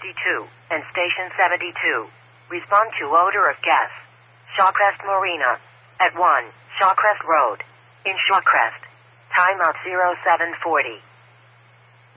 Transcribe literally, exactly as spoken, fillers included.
fifty-two, and Station seventy-two. Respond to odor of gas. Shawcrest Marina. At one, Shawcrest Road. In Shawcrest. Timeout zero seven forty.